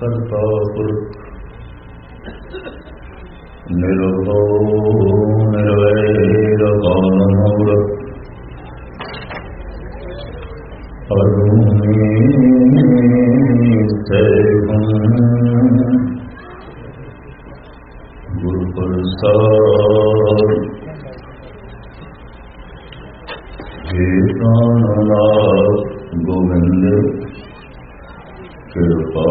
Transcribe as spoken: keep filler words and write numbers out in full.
ਕਰਤਾ ਪੁਰਖ ਨਿਰਭਉ ਨਿਰਵੈਰ ਅਕਾਲ ਮੂਰਤ ਅਜੂਨੀ ਸੈਭੰ ਗੁਰੂ ਪ੍ਰਸਾਦਿ हे प्राणनाथ गोविंद कृपा